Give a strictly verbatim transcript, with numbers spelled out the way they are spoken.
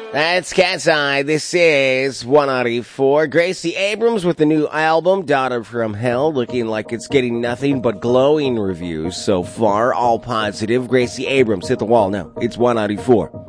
That's Cat's Eye. This is one ninety-four. Gracie Abrams with the new album, Daughter from Hell, looking like it's getting nothing but glowing reviews so far. All positive. Gracie Abrams, hit the wall now. It's one ninety-four.